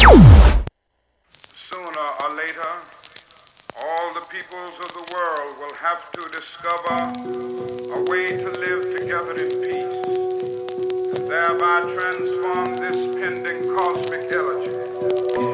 Sooner or later, all the peoples of the world will have to discover a way to live together in peace, and thereby transform this pending cosmic elegy